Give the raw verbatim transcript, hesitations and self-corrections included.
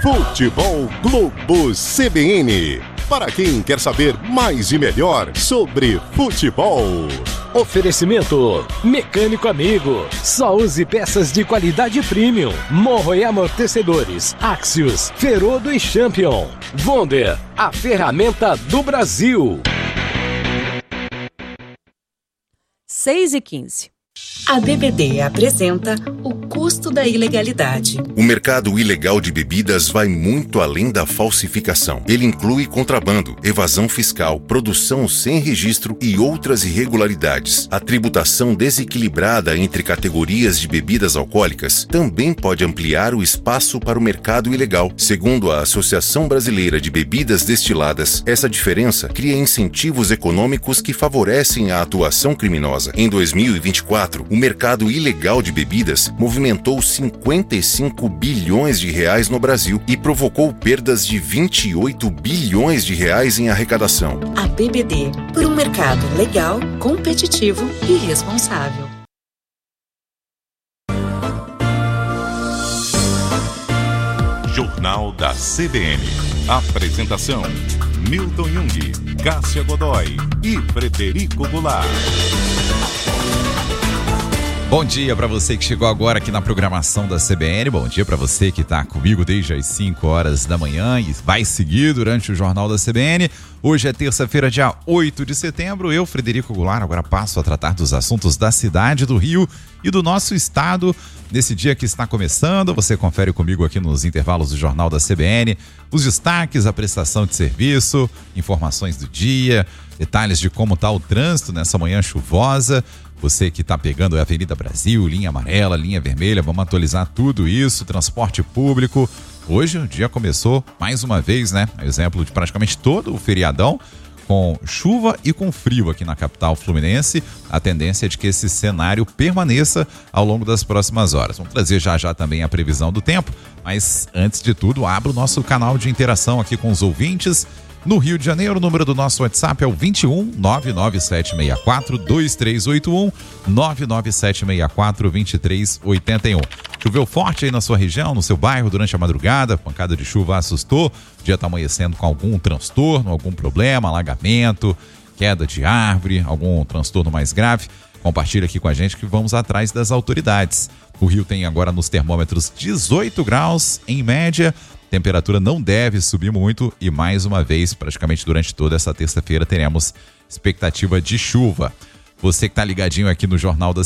Futebol Globo C B N. Para quem quer saber mais e melhor sobre futebol. Oferecimento Mecânico Amigo. Só use peças de qualidade premium. Morro e amortecedores. Axios, Ferodo e Champion. Wonder, a ferramenta do Brasil. seis e quinze. A B B D apresenta o custo da ilegalidade. O mercado ilegal de bebidas vai muito além da falsificação. Ele inclui contrabando, evasão fiscal, produção sem registro e outras irregularidades. A tributação desequilibrada entre categorias de bebidas alcoólicas também pode ampliar o espaço para o mercado ilegal. Segundo a Associação Brasileira de Bebidas Destiladas, essa diferença cria incentivos econômicos que favorecem a atuação criminosa. Em dois mil e vinte e quatro, o mercado ilegal de bebidas movimentou cinquenta e cinco bilhões de reais no Brasil e provocou perdas de vinte e oito bilhões de reais em arrecadação. A B B D, por um mercado legal, competitivo e responsável. Jornal da C B N. Apresentação: Milton Jung, Cássia Godoy e Frederico Goulart. Bom dia para você que chegou agora aqui na programação da C B N. Bom dia para você que está comigo desde as cinco horas da manhã e vai seguir durante o Jornal da C B N. Hoje é terça-feira, dia oito de setembro. Eu, Frederico Goulart, agora passo a tratar dos assuntos da cidade do Rio e do nosso estado. Nesse dia que está começando, você confere comigo aqui nos intervalos do Jornal da C B N os destaques, a prestação de serviço, informações do dia, detalhes de como está o trânsito nessa manhã chuvosa. Você que está pegando a Avenida Brasil, linha amarela, linha vermelha, vamos atualizar tudo isso, transporte público. Hoje o dia começou mais uma vez, né? Exemplo de praticamente todo o feriadão, com chuva e com frio aqui na capital fluminense. A tendência é de que esse cenário permaneça ao longo das próximas horas. Vamos trazer já já também a previsão do tempo, mas antes de tudo, abra o nosso canal de interação aqui com os ouvintes. No Rio de Janeiro, o número do nosso WhatsApp é o vinte e um, nove nove sete seis quatro, dois três oito um, nove nove sete seis quatro, dois três oito um. Choveu forte aí na sua região, no seu bairro, durante a madrugada, pancada de chuva assustou, o dia está amanhecendo com algum transtorno, algum problema, alagamento, queda de árvore, algum transtorno mais grave? Compartilha aqui com a gente que vamos atrás das autoridades. O Rio tem agora nos termômetros dezoito graus em média. Temperatura não deve subir muito e, mais uma vez, praticamente durante toda essa terça-feira, teremos expectativa de chuva. Você que está ligadinho aqui no Jornal da